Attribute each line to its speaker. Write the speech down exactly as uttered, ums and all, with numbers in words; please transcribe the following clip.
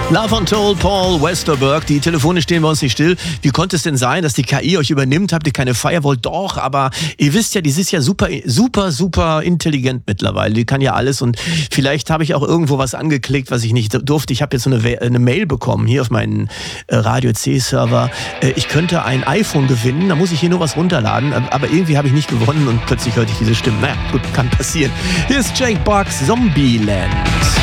Speaker 1: Love Untold, Paul Westerberg. Die Telefone stehen bei uns nicht still. Wie konnte es denn sein, dass die K I euch übernimmt? Habt ihr keine Firewall? Doch, aber ihr wisst ja, die ist ja super, super, super intelligent mittlerweile. Die kann ja alles und vielleicht habe ich auch irgendwo was angeklickt, was ich nicht durfte. Ich habe jetzt so eine, eine Mail bekommen hier auf meinen äh, Radio C-Server. Äh, ich könnte ein iPhone gewinnen, da muss ich hier nur was runterladen, aber irgendwie habe ich nicht gewonnen und plötzlich hörte ich diese Stimme. Naja, gut, kann passieren. Hier ist Jake Bugs, Zombieland.